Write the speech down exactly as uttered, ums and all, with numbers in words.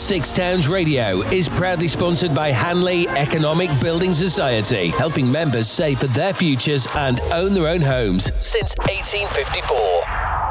Six Towns Radio is proudly sponsored by Hanley Economic Building Society, helping members save for their futures and own their own homes since eighteen fifty-four.